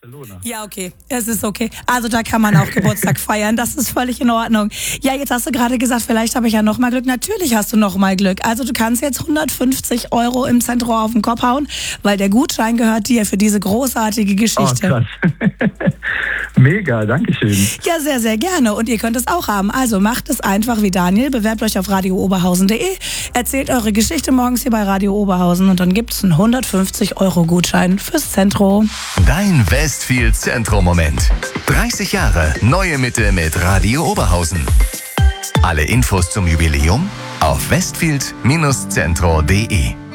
Barcelona. Ja, okay. Es ist okay. Also da kann man auch Geburtstag feiern. Das ist völlig in Ordnung. Ja, jetzt hast du gerade gesagt, vielleicht habe ich ja noch mal Glück. Natürlich hast du noch mal Glück. Also du kannst jetzt 150 € im Zentrum auf den Kopf hauen, weil der Gutschein gehört dir für diese großartige Geschichte. Oh, krass. Mega, danke schön. Ja, sehr, sehr gerne. Und ihr könnt es auch haben. Also macht es einfach wie Daniel. Bewerbt euch auf radiooberhausen.de. Erzählt eure Geschichte morgens hier bei Radio Oberhausen und dann gibt es einen 150 € Gutschein fürs Zentrum. Dein Westfield Zentrum-Moment. 30 Jahre Neue Mitte mit Radio Oberhausen. Alle Infos zum Jubiläum auf westfield-zentro.de.